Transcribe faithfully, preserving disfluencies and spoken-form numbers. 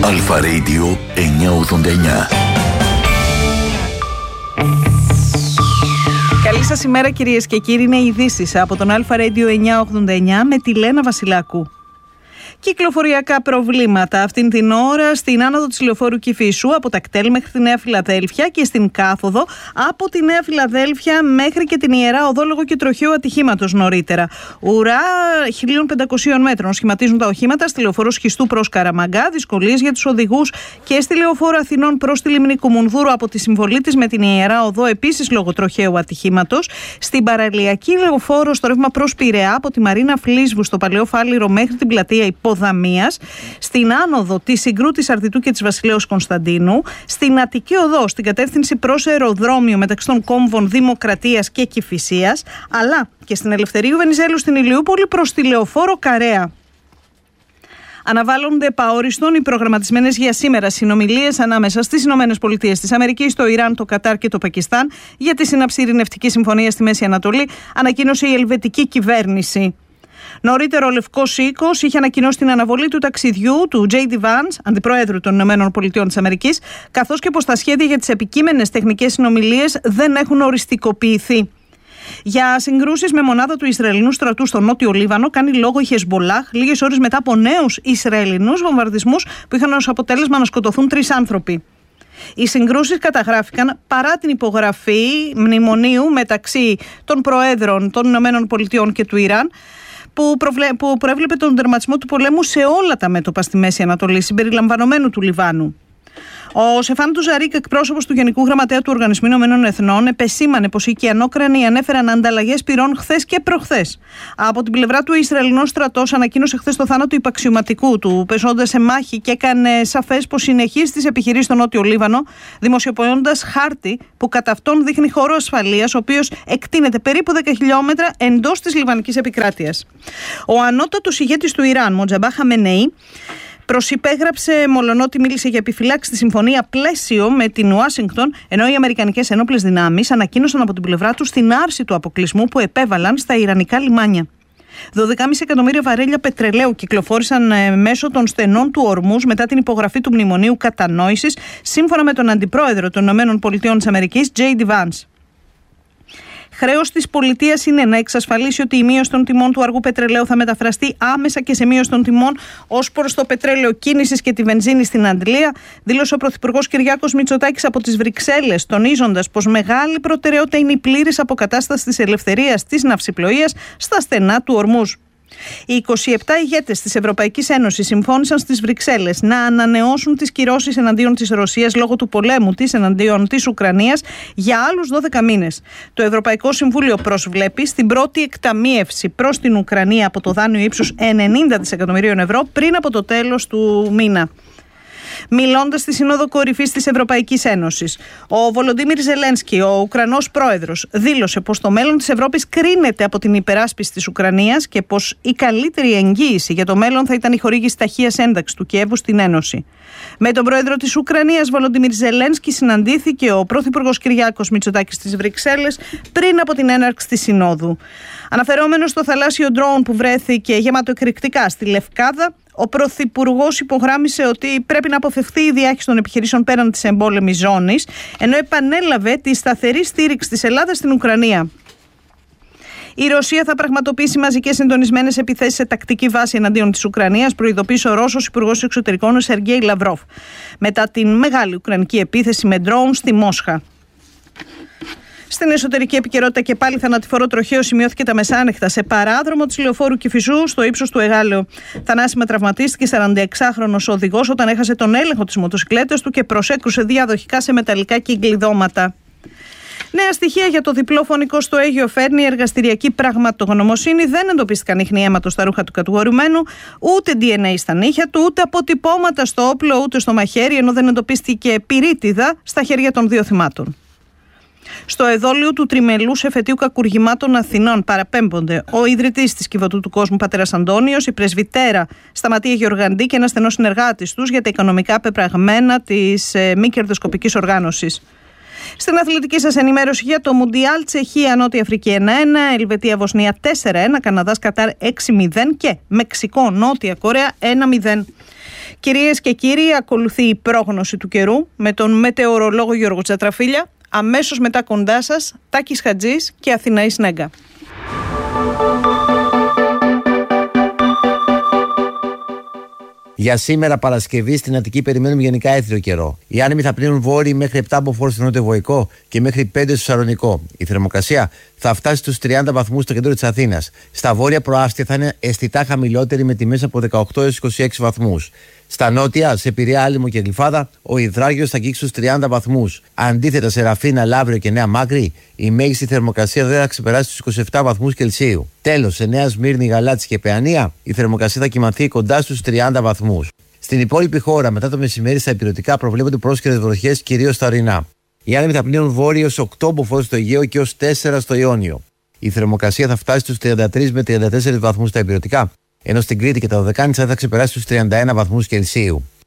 Αλφα Radio εννιακόσια ογδόντα εννιά. Καλή σας ημέρα κυρίες και κύριοι, είναι οι ειδήσεις από τον Αλφα Radio εννιακόσια ογδόντα εννιά με τη Λένα Βασιλάκου. Κυκλοφοριακά προβλήματα αυτήν την ώρα στην άνοδο της λεωφόρου Κηφισού από τα κτέλ μέχρι τη Νέα Φιλαδέλφια και στην κάθοδο από τη Νέα Φιλαδέλφια μέχρι και την Ιερά Οδό λόγω και τροχαίου ατυχήματος νωρίτερα. Ουρά χίλια πεντακόσια μέτρων σχηματίζουν τα οχήματα στη λεωφόρο Σχιστού προς Καραμαγκά, δυσκολίες για τους οδηγούς και στη λεωφόρο Αθηνών προς τη λίμνη Κουμουνδούρου από τη συμβολή της με την Ιερά Οδό επίσης λόγω τροχαίου ατυχήματος. Στην παραλιακή λεωφόρο στο ρεύμα προς Πειραιά από τη Μαρίνα Φλίσβου στο Παλαιό Φάληρο μέχρι την πλατεία Υποδαμίας, στην άνοδο της Συγκρού, της Αρτιτού και της Βασιλέως Κωνσταντίνου, στην Αττική Οδό στην κατεύθυνση προς αεροδρόμιο μεταξύ των κόμβων Δημοκρατίας και Κηφισίας, αλλά και στην Ελευθερίου Βενιζέλου στην Ηλιούπολη προς τη λεωφόρο Καρέα. Αναβάλλονται επαόριστον οι προγραμματισμένες για σήμερα συνομιλίες ανάμεσα στις Ηνωμένες Πολιτείες της Αμερικής, το Ιράν, το Κατάρ και το Πακιστάν για τη σύναψη ειρηνευτική συμφωνία στη Μέση Ανατολή, ανακοίνωσε η ελβετική κυβέρνηση. Νωρίτερα, ο Λευκός Οίκος είχε ανακοινώσει την αναβολή του ταξιδιού του τζέι ντι Vance, αντιπρόεδρου των Ηνωμένων Πολιτειών της Αμερικής, καθώς και πως τα σχέδια για τις επικείμενες τεχνικές συνομιλίες δεν έχουν οριστικοποιηθεί. Για συγκρούσεις με μονάδα του Ισραηλινού στρατού στο Νότιο Λίβανο κάνει λόγο η Χεσμπολάχ λίγες ώρες μετά από νέους Ισραηλινούς βομβαρδισμούς που είχαν ως αποτέλεσμα να σκοτωθούν τρεις άνθρωποι. Οι συγκρούσεις καταγράφηκαν παρά την υπογραφή μνημονίου μεταξύ των Προέδρων των Ηνωμένων Πολιτειών και του Ιράν, που, προβλέ... που προέβλεπε τον τερματισμό του πολέμου σε όλα τα μέτωπα στη Μέση Ανατολή, συμπεριλαμβανομένου του Λιβάνου. Ο Σεφάν Τουζαρίκ, εκπρόσωπος του Γενικού Γραμματέα του Οργανισμού Ηνωμένων Εθνών, επεσήμανε πως οι οικιανόκρανοι ανέφεραν ανταλλαγές πυρών χθες και προχθές. Από την πλευρά του, ο Ισραηλινός στρατός ανακοίνωσε χθες το θάνατο υπαξιωματικού του, πεσόντας σε μάχη, και έκανε σαφές πως συνεχίζει τις επιχειρήσεις στο Νότιο Λίβανο, δημοσιοποιώντας χάρτη που κατά αυτόν δείχνει χώρο ασφαλείας, ο οποίος εκτείνεται περίπου δέκα χιλιόμετρα εντός της Λιβανικής επικράτειας. Ο ανώτατος ηγέτης του Ιράν, Μοτζαμπά Χαμενεϊ, προσυπέγραψε, μολονότι μίλησε για επιφυλάξει, τη συμφωνία πλαίσιο με την Ουάσιγκτον, ενώ οι αμερικανικές ενόπλες δυνάμεις ανακοίνωσαν από την πλευρά τους την άρση του αποκλεισμού που επέβαλαν στα ιρανικά λιμάνια. δώδεκα κόμμα πέντε εκατομμύρια βαρέλια πετρελαίου κυκλοφόρησαν ε, μέσω των στενών του Ορμούζ μετά την υπογραφή του Μνημονίου Κατανόησης, σύμφωνα με τον Αντιπρόεδρο των ΗΠΑ, τζέι ντι Vance. Χρέος της πολιτείας είναι να εξασφαλίσει ότι η μείωση των τιμών του αργού πετρελαίου θα μεταφραστεί άμεσα και σε μείωση των τιμών ως προς το πετρέλαιο κίνησης και τη βενζίνη στην Αντλία, δήλωσε ο Πρωθυπουργός Κυριάκος Μητσοτάκης από τις Βρυξέλλες, τονίζοντας πως μεγάλη προτεραιότητα είναι η πλήρης αποκατάσταση της ελευθερίας της ναυσιπλοείας στα στενά του Ορμούζ. Οι είκοσι επτά ηγέτες της Ευρωπαϊκής Ένωσης συμφώνησαν στις Βρυξέλλες να ανανεώσουν τις κυρώσεις εναντίον της Ρωσίας λόγω του πολέμου της εναντίον της Ουκρανίας για άλλους δώδεκα μήνες. Το Ευρωπαϊκό Συμβούλιο προσβλέπει στην πρώτη εκταμίευση προς την Ουκρανία από το δάνειο ύψους ενενήντα δισεκατομμυρίων ευρώ πριν από το τέλος του μήνα. Μιλώντας στη Σύνοδο Κορυφής της Ευρωπαϊκής Ένωσης, ο Βολοντίμιρ Ζελένσκι, ο Ουκρανός πρόεδρος, δήλωσε πως το μέλλον της Ευρώπης κρίνεται από την υπεράσπιση της Ουκρανίας και πως η καλύτερη εγγύηση για το μέλλον θα ήταν η χορήγηση ταχείας ένταξης του Κιέβου στην Ένωση. Με τον πρόεδρο της Ουκρανίας, Βολοντίμιρ Ζελένσκι, συναντήθηκε ο πρωθυπουργός Κυριάκος Μητσοτάκης στις Βρυξέλλες πριν από την έναρξη της Συνόδου. Αναφερόμενος στο θαλάσσιο ντρόουν που βρέθηκε γεμάτο εκρηκτικά στη Λευκάδα, ο Πρωθυπουργός υπογράμμισε ότι πρέπει να αποφευχθεί η διάχυση των επιχειρήσεων πέραν της εμπόλεμης ζώνης, ενώ επανέλαβε τη σταθερή στήριξη της Ελλάδας στην Ουκρανία. Η Ρωσία θα πραγματοποιήσει μαζικές συντονισμένες επιθέσεις σε τακτική βάση εναντίον της Ουκρανίας, προειδοποίησε ο Ρώσος Υπουργός Εξωτερικών, ο Σεργέη Λαυρόφ, μετά την μεγάλη ουκρανική επίθεση με ντρόουν στη Μόσχα. Στην εσωτερική επικαιρότητα και πάλι θανατηφόρο τροχαίο σημειώθηκε τα μεσάνυχτα σε παράδρομο της λεωφόρου Κηφισού στο ύψος του Εγάλεω. Θανάσιμα τραυματίστηκε σαρανταεξάχρονος οδηγός όταν έχασε τον έλεγχο της μοτοσικλέτας του και προσέκρουσε διαδοχικά σε μεταλλικά κυκλειδώματα. Νέα στοιχεία για το διπλό φωνικό στο Αίγυο φέρνει η εργαστηριακή πραγματογνωμοσύνη. Δεν εντοπίστηκαν ίχνη αίματος στα ρούχα του κατηγορουμένου, ούτε ντι εν έι στα νύχια του, ούτε αποτυπώματα στο όπλο, ούτε στο μαχαίρι, ενώ δεν εντοπίστηκε πυρίτιδα στα χέρια των δύο θυμάτων. Στο εδόλιο του τριμελούς εφετείου κακουργημάτων Αθηνών παραπέμπονται ο ιδρυτής της Κιβωτού του Κόσμου, πατέρας Αντώνιος, η πρεσβυτέρα Σταματία Γεωργαντή και ένας στενός συνεργάτης τους για τα οικονομικά πεπραγμένα της ε, μη κερδοσκοπικής οργάνωσης. Στην αθλητική σας ενημέρωση για το Μουντιάλ, Τσεχία Νότια Αφρική ένα ένα, Ελβετία Βοσνία τέσσερα ένα, Καναδάς Κατάρ έξι μηδέν και Μεξικό Νότια Κορέα ένα μηδέν. Κυρίες και κύριοι, ακολουθεί η πρόγνωση του καιρού με τον μετεωρολόγο Γιώργο Τσατραφίλια. Αμέσως μετά κοντά σας, Τάκης Χατζής και Αθηναής Νέγκα. Για σήμερα Παρασκευή στην Αττική περιμένουμε γενικά έθριο καιρό. Οι άνεμοι θα πλύνουν βόρειοι μέχρι επτά μποφόρ στο νότιο-βορεικό και μέχρι πέντε στο Σαλονικό. Η θερμοκρασία θα φτάσει στους τριάντα βαθμούς στο κέντρο της Αθήνας. Στα βόρεια προάστια θα είναι αισθητά χαμηλότερη με τιμές από δεκαοκτώ έως είκοσι έξι βαθμούς. Στα νότια, σε Πειραιά, Άλυμο και Γλυφάδα, ο υδράγιος θα αγγίξει στους τριάντα βαθμούς. Αντίθετα, σε Ραφίνα, Λαύριο και Νέα Μάκρη, η μέγιστη θερμοκρασία δεν θα ξεπεράσει τους είκοσι επτά βαθμούς Κελσίου. Τέλος, σε Νέα Σμύρνη, Γαλάτσι και Παιανία, η θερμοκρασία θα κυμανθεί κοντά στους τριάντα βαθμούς. Στην υπόλοιπη χώρα, μετά το μεσημέρι, στα ηπειρωτικά προβλέπονται πρόσκαιρες βροχές, κυρίως στα ορεινά. Οι άνεμοι θα πλύνουν βόρειο ως οκτώ μποφόρ στο Αιγαίο και ως τέσσερα στο Ιόνιο. Η θερμοκρασία θα φτάσει στους τριάντα τρεις με τριάντα τέσσερις βαθμούς στα ηπειρωτικά, ενώ στην Κρήτη και τα Δωδεκάνησα θα ξεπεράσει τους τριάντα ένα βαθμούς Κελσίου.